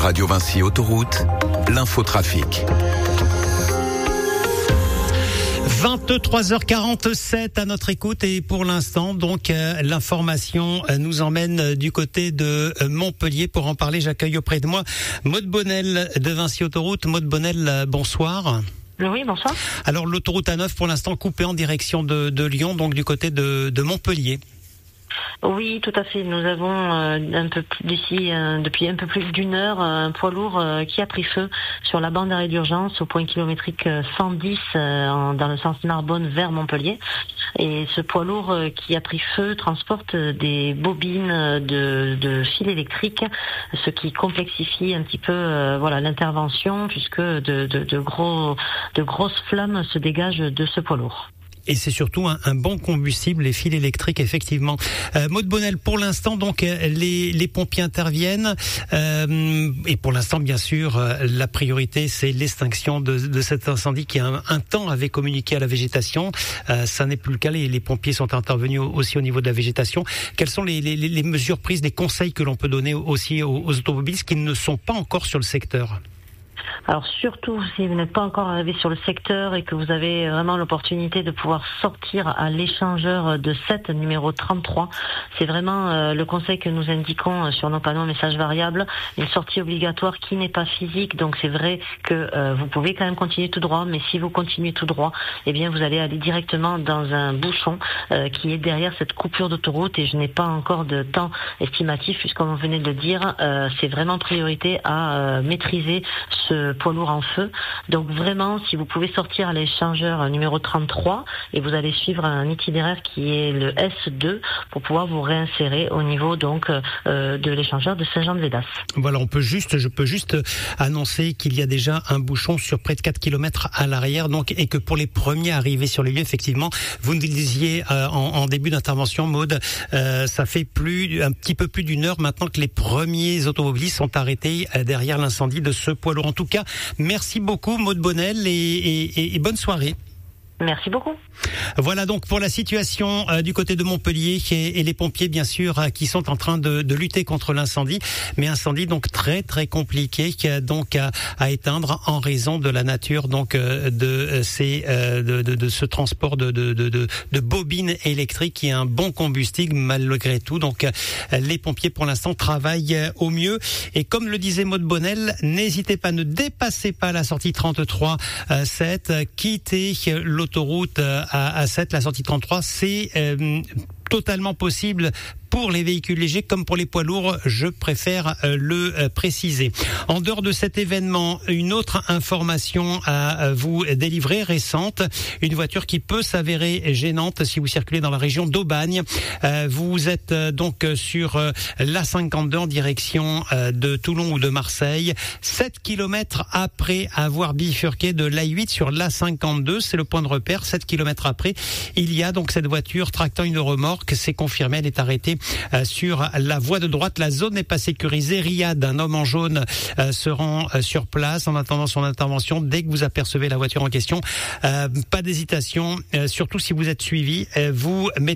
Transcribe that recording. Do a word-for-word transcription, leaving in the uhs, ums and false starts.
Radio Vinci Autoroute, l'infotrafic. vingt-trois heures quarante-sept à notre écoute et pour l'instant donc euh, l'information euh, nous emmène du côté de euh, Montpellier. Pour en parler, j'accueille auprès de moi Maude Bonnel de Vinci Autoroute. Maude Bonnel, euh, bonsoir. Oui, bonsoir. Alors l'autoroute A neuf pour l'instant coupée en direction de, de Lyon, donc du côté de, de Montpellier. Oui, tout à fait. Nous avons euh, un peu plus d'ici, euh, depuis un peu plus d'une heure, euh, un poids lourd euh, qui a pris feu sur la bande d'arrêt d'urgence au point kilométrique euh, cent dix euh, en, dans le sens Narbonne vers Montpellier. Et ce poids lourd euh, qui a pris feu transporte des bobines de, de fils électriques, ce qui complexifie un petit peu euh, voilà l'intervention puisque de, de, de gros de grosses flammes se dégagent de ce poids lourd. Et c'est surtout un, un bon combustible, les fils électriques, effectivement. Euh, Maude Bonnel, pour l'instant, donc les, les pompiers interviennent. Euh, et pour l'instant, bien sûr, la priorité, c'est l'extinction de, de cet incendie qui, un, un temps, avait communiqué à la végétation. Euh, ça n'est plus le cas. Les, les pompiers sont intervenus aussi au niveau de la végétation. Quelles sont les, les, les mesures prises, les conseils que l'on peut donner aussi aux, aux automobilistes qui ne sont pas encore sur le secteur ? Alors surtout si vous n'êtes pas encore arrivé sur le secteur et que vous avez vraiment l'opportunité de pouvoir sortir à l'échangeur de sept numéro trente-trois, c'est vraiment euh, le conseil que nous indiquons sur nos panneaux messages variables, une sortie obligatoire qui n'est pas physique, donc c'est vrai que euh, vous pouvez quand même continuer tout droit, mais si vous continuez tout droit, eh bien vous allez aller directement dans un bouchon euh, qui est derrière cette coupure d'autoroute et je n'ai pas encore de temps estimatif puisqu'on vous venait de le dire, euh, c'est vraiment priorité à euh, maîtriser ce poids lourd en feu. Donc vraiment, si vous pouvez sortir à l'échangeur numéro trente-trois et vous allez suivre un itinéraire qui est le S deux pour pouvoir vous réinsérer au niveau donc euh, de l'échangeur de Saint-Jean-de-Védas. Voilà, on peut juste, je peux juste annoncer qu'il y a déjà un bouchon sur près de quatre kilomètres à l'arrière, donc et que pour les premiers arrivés sur les lieux, effectivement, vous nous disiez euh, en, en début d'intervention, Maude, euh, ça fait plus, un petit peu plus d'une heure maintenant que les premiers automobilistes sont arrêtés euh, derrière l'incendie de ce poids lourd. En tout cas, merci beaucoup Maude Bonnel et, et, et bonne soirée. Merci beaucoup. Voilà donc pour la situation euh, du côté de Montpellier et, et les pompiers bien sûr euh, qui sont en train de, de lutter contre l'incendie, mais incendie donc très très compliqué qui a donc à, à éteindre en raison de la nature donc euh, de ces euh, de, de, de ce transport de, de, de, de, de bobines électriques qui est un bon combustible malgré tout. Donc euh, les pompiers pour l'instant travaillent euh, au mieux et comme le disait Maude Bonnel, n'hésitez pas, ne dépassez pas la sortie trente-trois sept, euh, quittez l'autoroute Autoroute à, à sept, la sortie trente-trois, c'est euh, totalement possible pour les véhicules légers comme pour les poids lourds, je préfère euh, le euh, préciser. En dehors de cet événement, une autre information à euh, vous délivrer récente, une voiture qui peut s'avérer gênante si vous circulez dans la région d'Aubagne. Euh, vous êtes euh, donc sur euh, l'A cinquante-deux en direction euh, de Toulon ou de Marseille, sept kilomètres après avoir bifurqué de l'A huit sur l'A cinquante-deux, c'est le point de repère, sept kilomètres après, il y a donc cette voiture tractant une remorque, c'est confirmé, elle est arrêtée Euh, sur la voie de droite. La zone n'est pas sécurisée. Riyad, un homme en jaune, euh, se rend euh, sur place en attendant son intervention. Dès que vous apercevez la voiture en question, euh, pas d'hésitation, euh, surtout si vous êtes suivi, euh, vous mettez